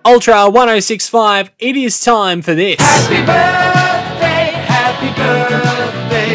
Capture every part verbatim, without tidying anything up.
Ultra one oh six point five, it is time for this. Happy birthday, happy birthday,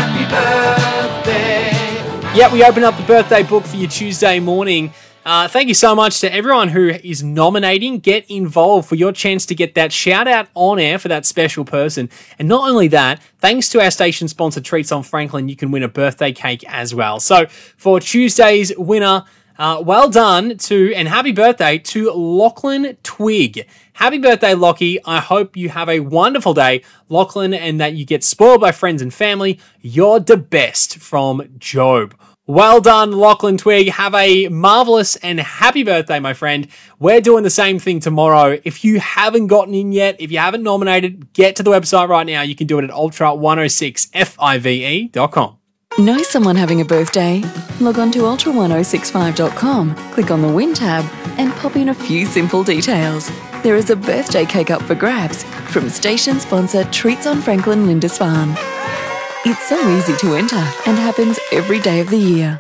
happy birthday. Yeah, we open up the birthday book for your Tuesday morning. Uh, thank you so much to everyone who is nominating. Get involved for your chance to get that shout out on air for that special person. And not only that, thanks to our station sponsor Treats on Franklin, you can win a birthday cake as well. So for Tuesday's winner, uh, well done to and happy birthday to Lachlan Twig. Happy birthday, Lockie. I hope you have a wonderful day, Lachlan, and that you get spoiled by friends and family. You're the best from Job. Well done, Lachlan Twig. Have a marvellous and happy birthday, my friend. We're doing the same thing tomorrow. If you haven't gotten in yet, if you haven't nominated, get to the website right now. You can do it at ultra one oh six five dot com. Know someone having a birthday? Log on to ultra ten sixty-five dot com, click on the Win tab, and pop in a few simple details. There is a birthday cake up for grabs from station sponsor Treats on Franklin Lindisfarne. It's so easy to enter and happens every day of the year.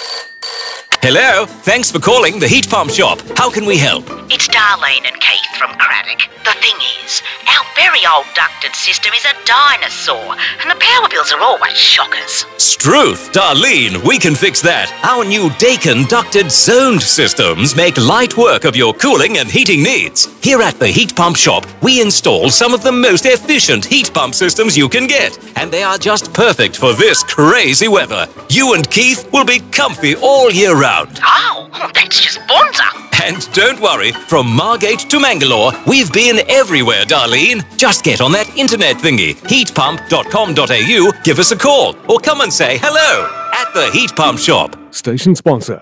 Hello, thanks for calling the Heat Pump Shop. How can we help? It's Darlene and Keith from Craddock. The thing is, our very old ducted system is a dinosaur, and the power bills are always shockers. Struth, Darlene, we can fix that. Our new Dakin ducted zoned systems make light work of your cooling and heating needs. Here at the Heat Pump Shop, we install some of the most efficient heat pump systems you can get, and they are just perfect for this crazy weather. You and Keith will be comfy all year round. Oh, that's just bonza. And don't worry, from Margate to Mangalore, we've been everywhere, Darlene. Just get on that internet thingy, heat pump dot com dot a u, give us a call, or come and say hello at the Heat Pump Shop. Station sponsor.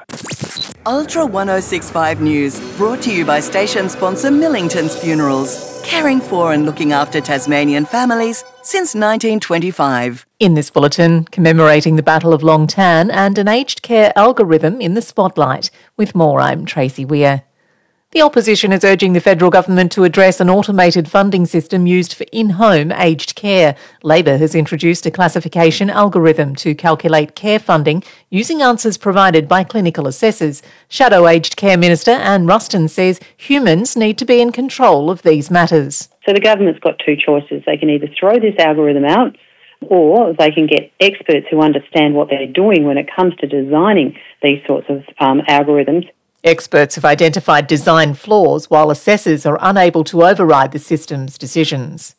Ultra ten sixty-five News, brought to you by station sponsor Millington's Funerals, caring for and looking after Tasmanian families since nineteen twenty-five. In this bulletin, commemorating the Battle of Long Tan and an aged care algorithm in the spotlight. With more, I'm Tracy Weir. The opposition is urging the federal government to address an automated funding system used for in-home aged care. Labor has introduced a classification algorithm to calculate care funding using answers provided by clinical assessors. Shadow Aged Care Minister Anne Ruston says humans need to be in control of these matters. So the government's got two choices. They can either throw this algorithm out, or they can get experts who understand what they're doing when it comes to designing these sorts of um, algorithms. Experts have identified design flaws, while assessors are unable to override the system's decisions.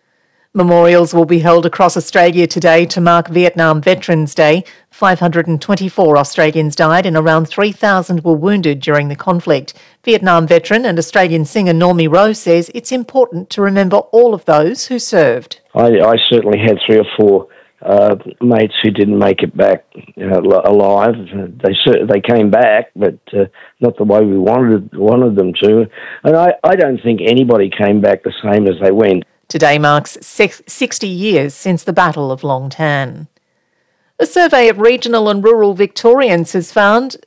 Memorials will be held across Australia today to mark Vietnam Veterans Day. five hundred twenty-four Australians died and around three thousand were wounded during the conflict. Vietnam veteran and Australian singer Normie Rowe says it's important to remember all of those who served. I, I certainly had three or four uh, mates who didn't make it back you know, alive. They they came back, but uh, not the way we wanted wanted them to. And I, I don't think anybody came back the same as they went. Today marks sixty years since the Battle of Long Tan. A survey of regional and rural Victorians has found